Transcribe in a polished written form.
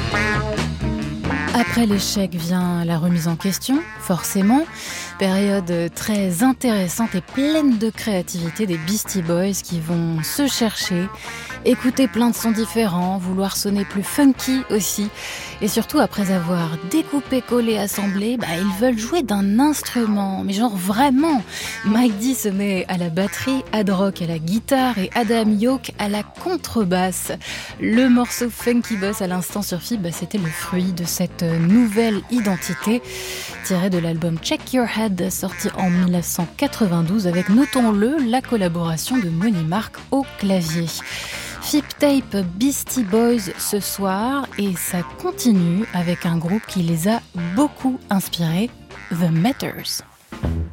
Après l'échec vient la remise en question, forcément. Période très intéressante et pleine de créativité des Beastie Boys qui vont se chercher, écouter plein de sons différents, vouloir sonner plus funky aussi. Et surtout, après avoir découpé, collé, assemblé, ils veulent jouer d'un instrument. Mais genre vraiment. Mike D se met à la batterie, Ad Rock à la guitare et Adam Yauch à la contrebasse. Le morceau Funky Boss à l'instant sur FIB, c'était le fruit de cette nouvelle identité tirée de l'album Check Your Head sorti en 1992 avec, notons-le, la collaboration de Money Mark au clavier. FIB Tape Beastie Boys ce soir et ça continue avec un groupe qui les a beaucoup inspirés, The Matters.